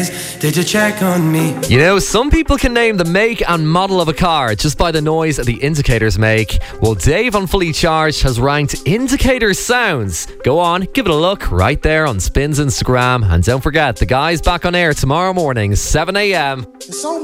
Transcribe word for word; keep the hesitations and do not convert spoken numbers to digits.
Did you check on me? You know, some people can name the make and model of a car just by the noise the indicators make. Well, Dave on Fully Charged has ranked indicator sounds. Go on, give it a look right there on Spin's Instagram. And don't forget, the guy's back on air tomorrow morning, seven a.m.